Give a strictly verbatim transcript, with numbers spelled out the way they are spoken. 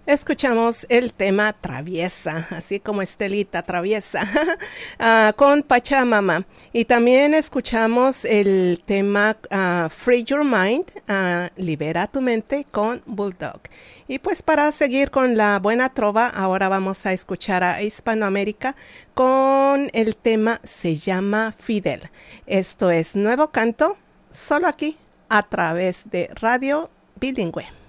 Escuchamos el tema Traviesa, así como Estelita Traviesa, uh, con Pachamama. Y también escuchamos el tema uh, Free Your Mind, uh, Libera tu mente, con Bulldog. Y pues para seguir con la buena trova, ahora vamos a escuchar a Hispanoamérica con el tema Se llama Fidel. Esto es Nuevo Canto, solo aquí, a través de Radio Bilingüe.